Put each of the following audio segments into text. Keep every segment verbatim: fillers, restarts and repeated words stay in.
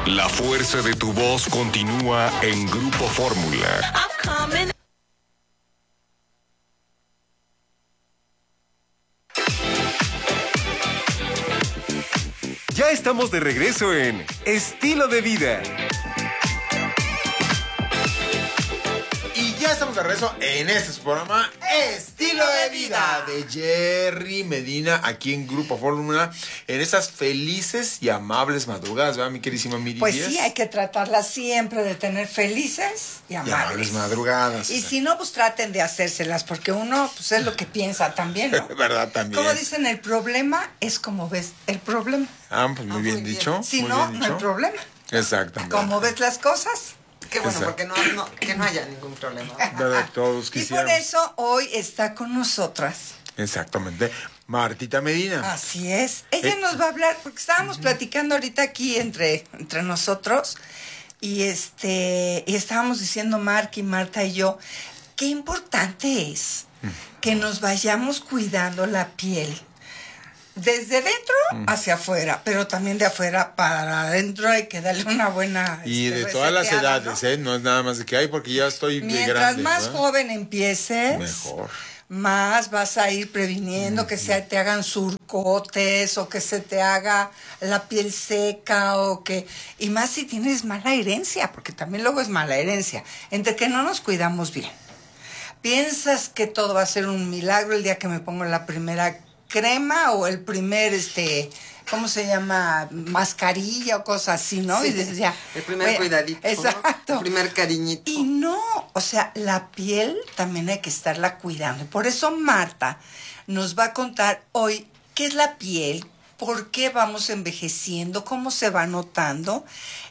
La fuerza de tu voz continúa en Grupo Fórmula. Ya estamos de regreso en Estilo de Vida. Y ya estamos de regreso en este su programa Estilo de Vida de Jerry Medina, aquí en Grupo Fórmula, en esas felices y amables madrugadas, ¿verdad, mi queridísima Miri? Pues sí, hay que tratarlas siempre de tener felices y amables. Y amables madrugadas. Y si no, pues traten de hacérselas, porque uno pues es lo que piensa también, ¿no? ¿Verdad? También. Como dicen, el problema es como ves el problema. Ah, pues muy, ah, bien, muy bien dicho. Si muy no, bien no hay problema. Exactamente. Como ves las cosas. Qué bueno, porque no, no, que no haya ningún problema. ¿Verdad? Todos quisiéramos. Y por eso hoy está con nosotras. Exactamente. Martita Medina. Así es. Ella eh. nos va a hablar, porque estábamos uh-huh. platicando ahorita aquí entre, entre nosotros, y este, y estábamos diciendo Mark y Marta y yo, qué importante es uh-huh. que nos vayamos cuidando la piel. Desde dentro mm. hacia afuera, pero también de afuera para adentro hay que darle una buena... Y este, de todas las edades, ¿no? ¿eh? No es nada más de que hay, porque ya estoy Mientras de grande. Mientras más ¿no? joven empieces, mejor. Más vas a ir previniendo mm. que se te hagan surcotes o que se te haga la piel seca o que... Y más si tienes mala herencia, porque también luego es mala herencia, entre que no nos cuidamos bien. Piensas que todo va a ser un milagro el día que me pongo la primera crema o el primer, este, ¿cómo se llama? Mascarilla o cosas así, ¿no? Sí, y dices ya, el primer oye, cuidadito, exacto. ¿no? El primer cariñito. Y no, o sea, la piel también hay que estarla cuidando. Por eso Marta nos va a contar hoy qué es la piel, por qué vamos envejeciendo, cómo se va notando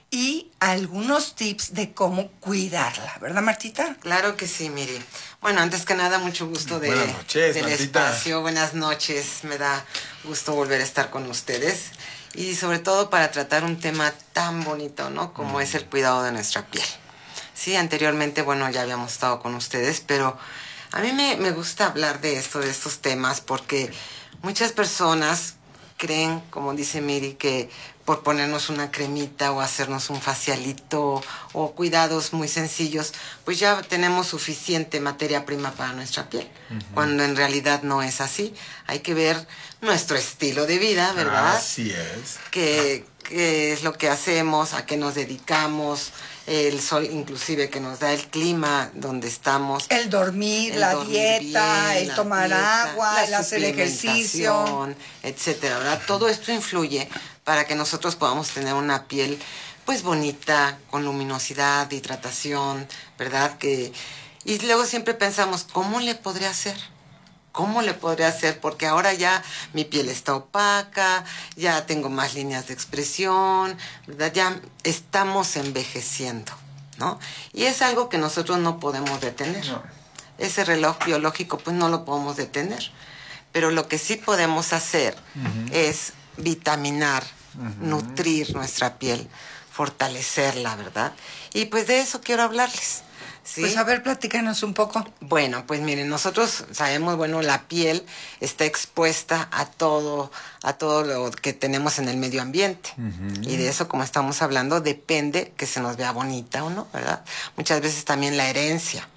y algunos tips de cómo cuidarla, ¿verdad, Martita? Claro que sí, Miri. Bueno, antes que nada, mucho gusto de, Buenas noches, del Martita. espacio. Buenas noches, me da gusto volver a estar con ustedes. Y sobre todo para tratar un tema tan bonito, ¿no? Como mm. es el cuidado de nuestra piel. Sí, anteriormente, bueno, ya habíamos estado con ustedes, pero a mí me, me gusta hablar de esto, de estos temas, porque muchas personas creen, como dice Miri, que por ponernos una cremita o hacernos un facialito o cuidados muy sencillos, pues ya tenemos suficiente materia prima para nuestra piel, uh-huh. cuando en realidad no es así. Hay que ver nuestro estilo de vida, ¿verdad? Así es. ¿Qué, qué es lo que hacemos? ¿A qué nos dedicamos? El sol inclusive que nos da el clima donde estamos. El dormir, el la dormir dieta, bien, el tomar dieta, agua, el hacer ejercicio, etcétera, ¿verdad? Todo esto influye para que nosotros podamos tener una piel pues bonita, con luminosidad, hidratación, ¿verdad? Que y luego siempre pensamos, ¿cómo le podría hacer? ¿Cómo le podría hacer? Porque ahora ya mi piel está opaca, ya tengo más líneas de expresión, ¿verdad? Ya estamos envejeciendo, ¿no? Y es algo que nosotros no podemos detener. No. Ese reloj biológico, pues no lo podemos detener. Pero lo que sí podemos hacer uh-huh. es vitaminar, uh-huh. nutrir nuestra piel, fortalecerla, ¿verdad? Y pues de eso quiero hablarles. ¿Sí? Pues a ver, platícanos un poco. Bueno, pues miren, nosotros sabemos, bueno, la piel está expuesta a todo, a todo lo que tenemos en el medio ambiente. Uh-huh. Y de eso, como estamos hablando, depende que se nos vea bonita o no, ¿verdad? Muchas veces también la herencia.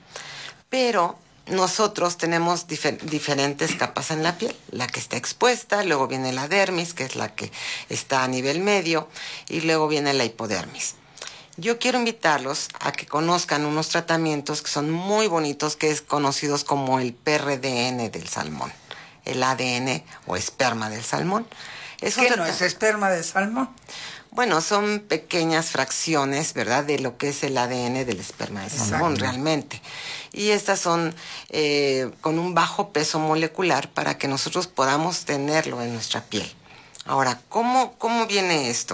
Pero nosotros tenemos difer- diferentes capas en la piel. La que está expuesta, luego viene la dermis, que es la que está a nivel medio, y luego viene la hipodermis. Yo quiero invitarlos a que conozcan unos tratamientos que son muy bonitos, que es conocidos como el P R D N del salmón, el A D N o esperma del salmón. Es ¿Qué no es esperma del salmón? Bueno, son pequeñas fracciones, ¿verdad?, de lo que es el A D N del esperma del salmón, realmente. Y estas son eh, con un bajo peso molecular para que nosotros podamos tenerlo en nuestra piel. Ahora, ¿cómo, cómo viene esto?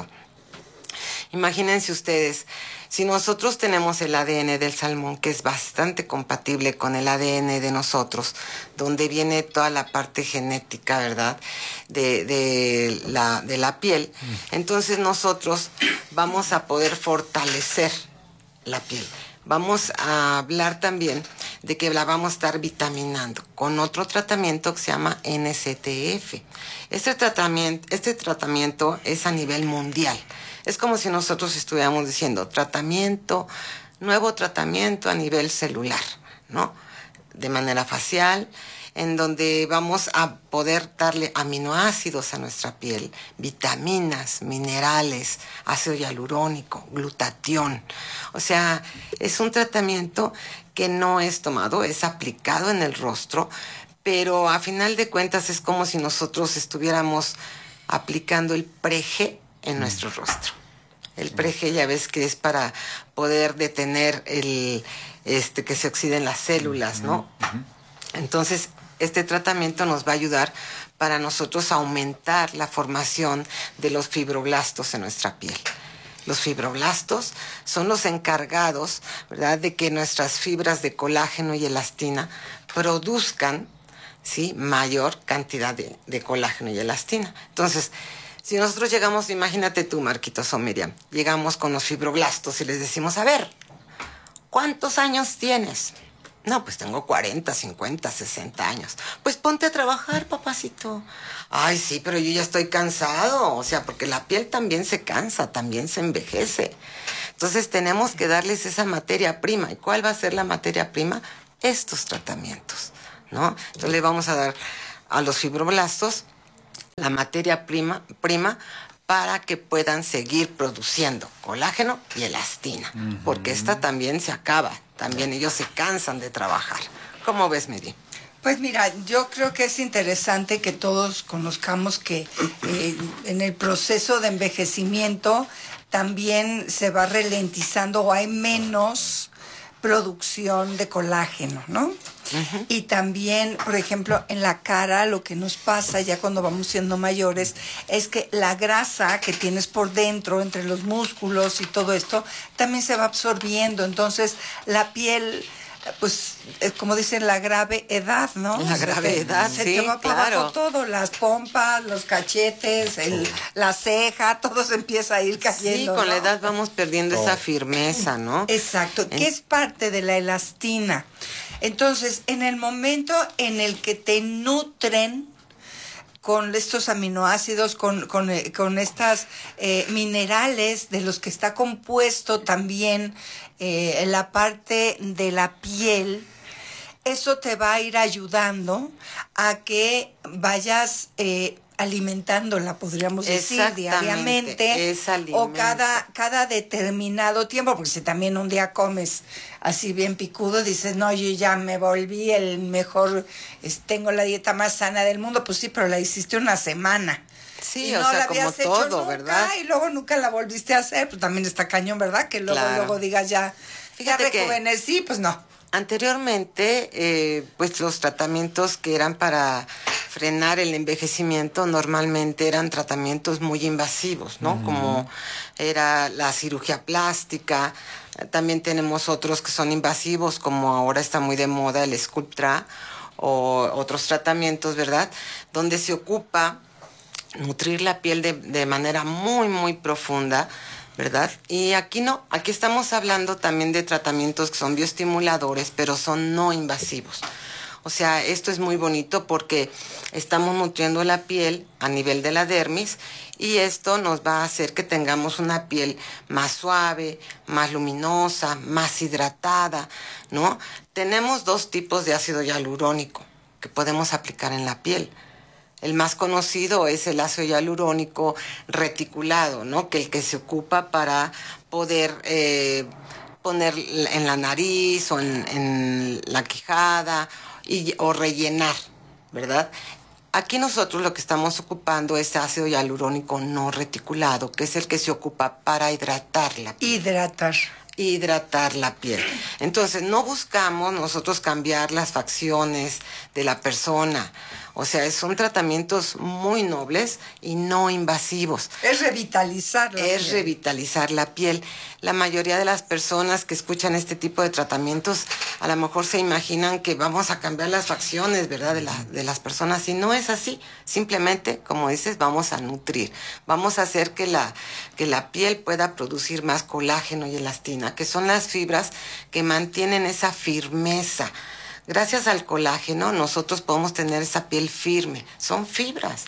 Imagínense ustedes, si nosotros tenemos el A D N del salmón, que es bastante compatible con el A D N de nosotros, donde viene toda la parte genética, ¿verdad?, de, de, la, de la piel, entonces nosotros vamos a poder fortalecer la piel. Vamos a hablar también de que la vamos a estar vitaminando con otro tratamiento que se llama N C T F. Este tratamiento, este tratamiento es a nivel mundial. Es como si nosotros estuviéramos diciendo tratamiento, nuevo tratamiento a nivel celular, ¿no? De manera facial, en donde vamos a poder darle aminoácidos a nuestra piel, vitaminas, minerales, ácido hialurónico, glutatión. O sea, es un tratamiento que no es tomado, es aplicado en el rostro, pero a final de cuentas es como si nosotros estuviéramos aplicando el pre-G en nuestro rostro. El pre-G ya ves que es para poder detener el, este, que se oxiden las células, ¿no? Entonces, este tratamiento nos va a ayudar para nosotros aumentar la formación de los fibroblastos en nuestra piel. Los fibroblastos son los encargados, ¿verdad?, de que nuestras fibras de colágeno y elastina produzcan, ¿sí?, mayor cantidad de, de colágeno y elastina. Entonces, si nosotros llegamos, imagínate tú, Marquitos o Miriam, llegamos con los fibroblastos y les decimos, a ver, ¿cuántos años tienes? No, pues tengo cuarenta, cincuenta, sesenta años. Pues ponte a trabajar, papacito. Ay, sí, pero yo ya estoy cansado. O sea, porque la piel también se cansa, también se envejece. Entonces tenemos que darles esa materia prima. ¿Y cuál va a ser la materia prima? Estos tratamientos, ¿no? Entonces le vamos a dar a los fibroblastos la materia prima, prima para que puedan seguir produciendo colágeno y elastina. Uh-huh. Porque esta también se acaba. También ellos se cansan de trabajar. ¿Cómo ves, Mary? Pues mira, yo creo que es interesante que todos conozcamos que eh, en el proceso de envejecimiento también se va ralentizando o hay menos producción de colágeno, ¿no? Uh-huh. Y también, por ejemplo, en la cara lo que nos pasa ya cuando vamos siendo mayores es que la grasa que tienes por dentro, entre los músculos y todo esto, también se va absorbiendo. Entonces, la piel, pues, como dicen, la grave edad, ¿no? La grave te, edad, se sí, te va para claro. abajo todo, las pompas, los cachetes, el, la ceja, todo se empieza a ir cayendo. Sí, con ¿no? la edad vamos perdiendo oh. esa firmeza, ¿no? Exacto, que es parte de la elastina. Entonces, en el momento en el que te nutren con estos aminoácidos, con, con, con estas eh, minerales de los que está compuesto también eh, la parte de la piel, eso te va a ir ayudando a que vayas eh, alimentándola, podríamos decir, diariamente, o cada, cada determinado tiempo, porque si también un día comes así bien picudo, dices, no, yo ya me volví el mejor, es, tengo la dieta más sana del mundo, pues sí, pero la hiciste una semana. Sí, y o no sea, la habías como hecho todo, nunca, ¿verdad? Y luego nunca la volviste a hacer, pues también está cañón, ¿verdad? Que luego, claro. luego digas ya, Fíjate ya rejuvenecí, pues no. Anteriormente, eh, pues los tratamientos que eran para frenar el envejecimiento normalmente eran tratamientos muy invasivos, ¿no? Uh-huh. Como era la cirugía plástica. También tenemos otros que son invasivos, como ahora está muy de moda el Sculptra o otros tratamientos, ¿verdad? Donde se ocupa nutrir la piel de, de manera muy, muy profunda, ¿verdad? Y aquí no, aquí estamos hablando también de tratamientos que son bioestimuladores, pero son no invasivos. O sea, esto es muy bonito porque estamos nutriendo la piel a nivel de la dermis y esto nos va a hacer que tengamos una piel más suave, más luminosa, más hidratada, ¿no? Tenemos dos tipos de ácido hialurónico que podemos aplicar en la piel. El más conocido es el ácido hialurónico reticulado, ¿no? Que el que se ocupa para poder eh, poner en la nariz o en, en la quijada y, o rellenar, ¿verdad? Aquí nosotros lo que estamos ocupando es ácido hialurónico no reticulado, que es el que se ocupa para hidratar la piel. Hidratar. hidratar la piel. Entonces, no buscamos nosotros cambiar las facciones de la persona. O sea, son tratamientos muy nobles y no invasivos. Es revitalizar la Es piel. revitalizar la piel. La mayoría de las personas que escuchan este tipo de tratamientos a lo mejor se imaginan que vamos a cambiar las facciones, ¿verdad?, de, la, de las personas. Y no es así. Simplemente, como dices, vamos a nutrir. Vamos a hacer que la, que la piel pueda producir más colágeno y elastina, que son las fibras que mantienen esa firmeza. Gracias al colágeno nosotros podemos tener esa piel firme, son fibras.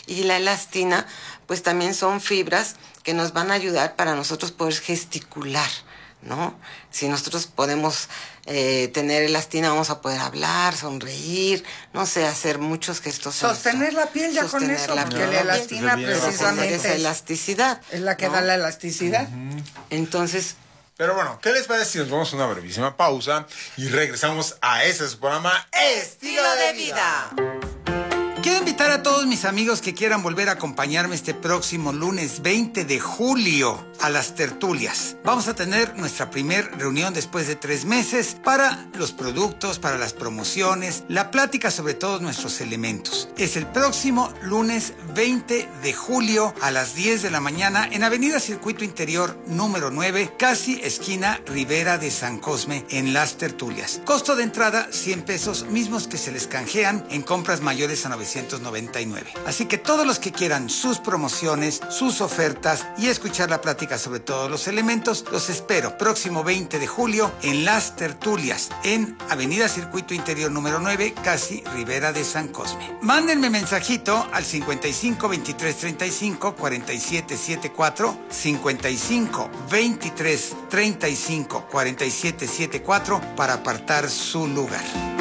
Y la elastina, pues también son fibras que nos van a ayudar para nosotros poder gesticular, ¿no? Si nosotros podemos eh, tener elastina, vamos a poder hablar, sonreír, no sé, hacer muchos gestos. Sostener la piel ya con eso, porque la elastina precisamente esa elasticidad. Es la que ¿no? da la elasticidad. Uh-huh. Entonces... Pero bueno, ¿qué les parece si nos vamos a una brevísima pausa y regresamos a ese su programa Estilo de Vida? Quiero invitar a todos mis amigos que quieran volver a acompañarme este próximo lunes veinte de julio a las tertulias. Vamos a tener nuestra primer reunión después de tres meses para los productos, para las promociones, la plática sobre todos nuestros elementos. Es el próximo lunes veinte de julio a las diez de la mañana en Avenida Circuito Interior número nueve, casi esquina Ribera de San Cosme, en las tertulias. Costo de entrada cien pesos, mismos que se les canjean en compras mayores a novecientos noventa y nueve. Así que todos los que quieran sus promociones, sus ofertas y escuchar la plática sobre todos los elementos, los espero próximo veinte de julio en Las Tertulias, en Avenida Circuito Interior número nueve, casi Ribera de San Cosme. Mándenme mensajito al cincuenta y cinco veintitrés treinta y cinco cuarenta y siete setenta y cuatro, cincuenta y cinco veintitrés treinta y cinco cuarenta y siete setenta y cuatro para apartar su lugar.